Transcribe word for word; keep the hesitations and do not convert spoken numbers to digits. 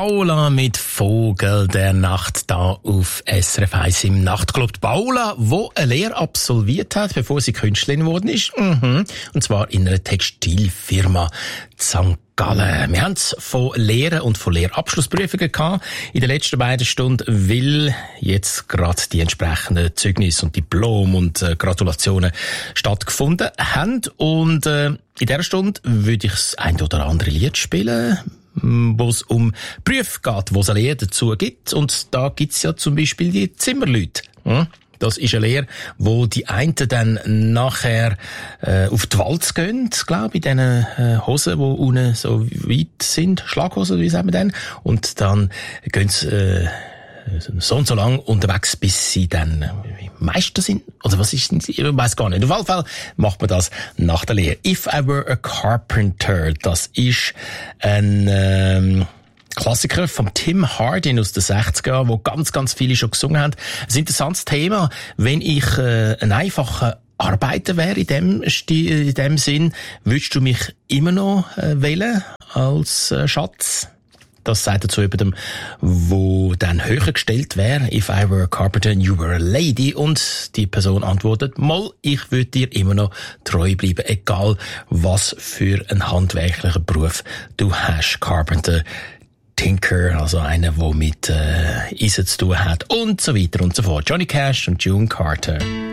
Paula mit Vogel der Nacht da auf S R F eins im Nachtclub. Die Paula, die eine Lehre absolviert hat, bevor sie Künstlerin geworden ist. Mhm. Und zwar in einer Textilfirma Sankt Gallen. Wir haben es von Lehren und von Lehrabschlussprüfungen gehabt in den letzten beiden Stunden, weil jetzt gerade die entsprechenden Zeugnisse und Diplom und äh, Gratulationen stattgefunden haben. Und äh, in dieser Stunde würde ich das ein oder andere Lied spielen, wo es um Berufe geht, wo es eine Lehre dazu gibt. Und da gibt es ja zum Beispiel die Zimmerleute. Hm? Das ist eine Lehre, wo die einen dann nachher äh, auf die Walz gehen, glaube ich, in diesen äh, Hosen, die unten so weit sind, Schlaghosen, wie sagen wir denn, und dann gehen sie äh, so und so lang unterwegs, bis sie dann äh, Meister sind. Oder was ist denn, ich weiss gar nicht. Auf jeden Fall macht man das nach der Lehre. If I Were a Carpenter, das ist ein ähm, Klassiker von Tim Hardin aus den sechziger Jahren, wo ganz, ganz viele schon gesungen haben. Ein interessantes Thema, wenn ich äh, ein einfacher Arbeiter wäre in dem, in dem Sinn, würdest du mich immer noch äh, wählen als äh, Schatz? Das sagt er zu jemandem, wo dann höher gestellt wäre. If I were a carpenter and you were a lady. Und die Person antwortet, mal, ich würde dir immer noch treu bleiben, egal was für einen handwerklichen Beruf du hast. Carpenter, Tinker, also einer, der mit äh, Eisen zu tun hat und so weiter und so fort. Johnny Cash und June Carter.